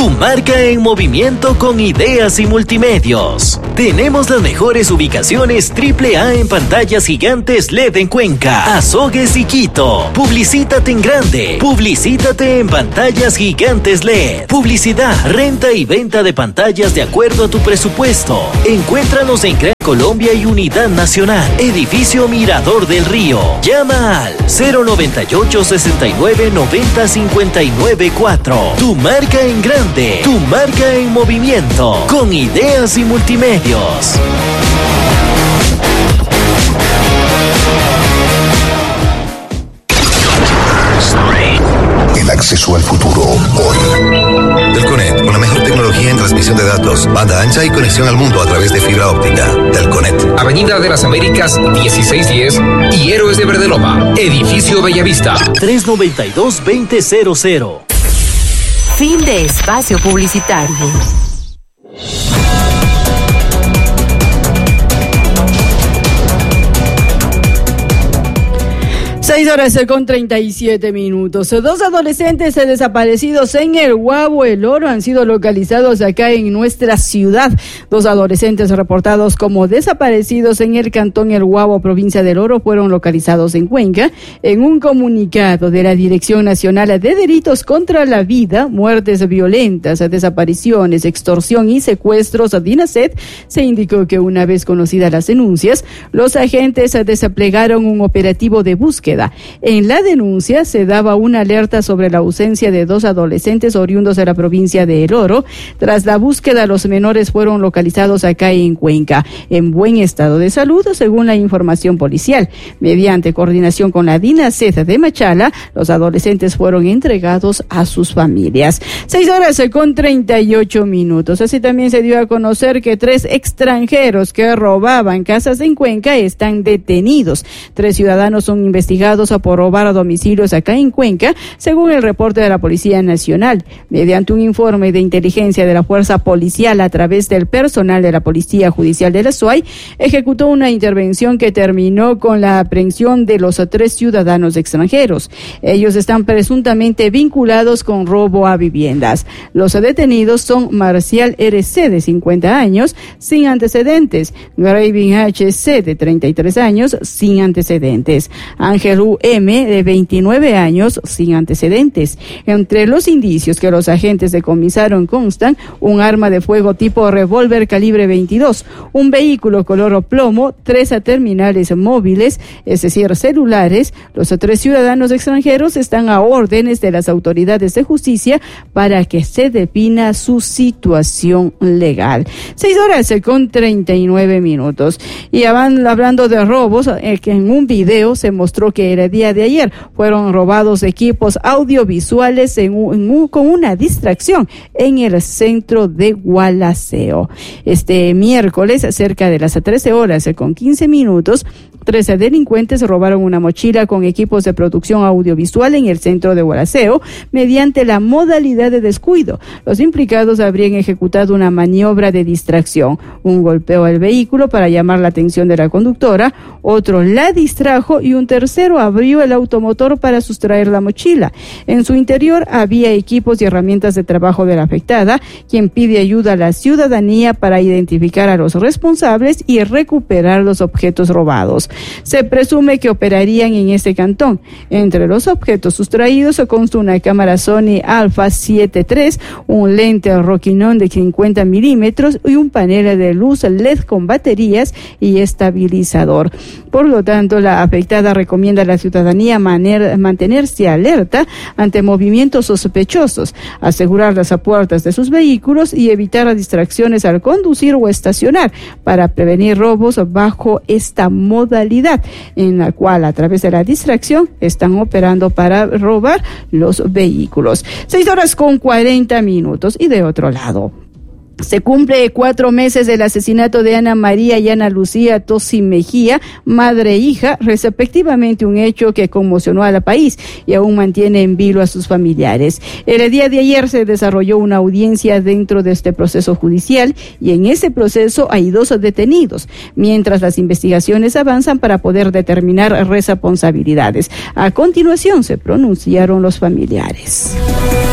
Tu marca en movimiento con ideas y multimedios. Tenemos las mejores ubicaciones AAA en pantallas gigantes LED en Cuenca, Azogues y Quito. Publicítate en grande. Publicítate en pantallas gigantes LED. Publicidad, renta y venta de pantallas de acuerdo a tu presupuesto. Encuéntranos en Gran Colombia y Unidad Nacional. Edificio Mirador del Río. Llama al 098 69 90 59 4. Tu marca en grande. Tu marca en movimiento. Con ideas y multimedios. El acceso al futuro hoy. Telconet, con la mejor tecnología en transmisión de datos, banda ancha y conexión al mundo a través de fibra óptica. Telconet. Avenida de las Américas 1610 y Héroes de Verdeloma, Edificio Bellavista. 392-2000. Fin de espacio publicitario. 6:37. 2 adolescentes desaparecidos en el Guabo, El Oro, han sido localizados acá en nuestra ciudad. 2 adolescentes reportados como desaparecidos en el cantón El Guabo, provincia del Oro, fueron localizados en Cuenca. En un comunicado de la Dirección Nacional de Delitos contra la Vida, Muertes Violentas, Desapariciones, Extorsión y Secuestros, DINASED, se indicó que una vez conocidas las denuncias, los agentes desplegaron un operativo de búsqueda. En la denuncia se daba una alerta sobre la ausencia de 2 adolescentes oriundos de la provincia de El Oro. Tras la búsqueda, los menores fueron localizados acá en Cuenca, en buen estado de salud, según la información policial. Mediante coordinación con la DINASED de Machala, los adolescentes fueron entregados a sus familias. 6:38. Así también se dio a conocer que 3 extranjeros que robaban casas en Cuenca están detenidos. 3 ciudadanos son investigados por robar a domicilios acá en Cuenca, según el reporte de la Policía Nacional. Mediante un informe de inteligencia de la Fuerza Policial a través del personal de la Policía Judicial de la SUAY, ejecutó una intervención que terminó con la aprehensión de los 3 ciudadanos extranjeros. Ellos están presuntamente vinculados con robo a viviendas. Los detenidos son Marcial RC, de 50 años, sin antecedentes; Gravin HC, de 33 años, sin antecedentes; Ángel UM, de 29 años, sin antecedentes. Entre los indicios que los agentes decomisaron constan un arma de fuego tipo revólver calibre 22, un vehículo color plomo, 3 terminales móviles, es decir, celulares. Los 3 ciudadanos extranjeros están a órdenes de las autoridades de justicia para que se defina su situación legal. 6:39. Y hablando de robos, que en un video se mostró que el día de ayer fueron robados equipos audiovisuales con una distracción en el centro de Gualaceo. Este miércoles, cerca de las 13:15, 13 delincuentes robaron una mochila con equipos de producción audiovisual en el centro de Gualaceo mediante la modalidad de descuido. Los implicados habrían ejecutado una maniobra de distracción, un golpeo al vehículo para llamar la atención de la conductora, otro la distrajo y un tercero abrió el automotor para sustraer la mochila. En su interior había equipos y herramientas de trabajo de la afectada, quien pide ayuda a la ciudadanía para identificar a los responsables y recuperar los objetos robados. Se presume que operarían en este cantón. Entre los objetos sustraídos se consta una cámara Sony Alpha 7 III, un lente Rokinon de 50 milímetros y un panel de luz LED con baterías y estabilizador. Por lo tanto, la afectada recomienda a la ciudadanía mantenerse alerta ante movimientos sospechosos, asegurar las puertas de sus vehículos y evitar distracciones al conducir o estacionar para prevenir robos bajo esta modalidad, en la cual a través de la distracción están operando para robar los vehículos. 6:40. Y de otro lado, se cumple 4 meses del asesinato de Ana María y Ana Lucía Tosi Mejía, madre e hija, respectivamente, un hecho que conmocionó al país y aún mantiene en vilo a sus familiares. El día de ayer se desarrolló una audiencia dentro de este proceso judicial y en ese proceso hay 2 detenidos, mientras las investigaciones avanzan para poder determinar responsabilidades. A continuación se pronunciaron los familiares.